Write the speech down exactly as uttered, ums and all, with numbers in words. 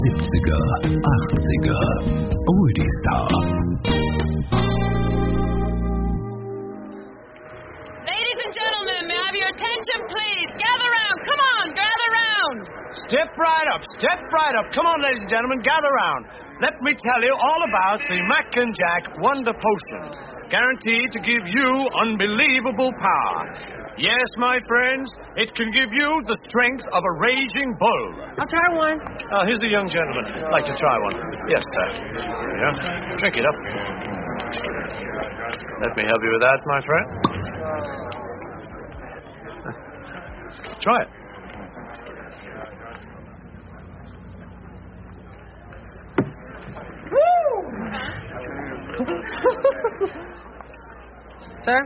siebziger, achtziger, Oldie Star. Ladies and gentlemen, may I have your attention, please? Gather round. Come on, gather round. Step right up, step right up. Come on, ladies and gentlemen, gather round. Let me tell you all about the Mac and Jack Wonder Potion. Guaranteed to give you unbelievable power. Yes, my friends, it can give you the strength of a raging bull. I'll try one. Uh, here's a young gentleman. I'd like to try one. Yes, sir. Yeah. Drink it up. Let me help you with that, my friend. Try it. Sir?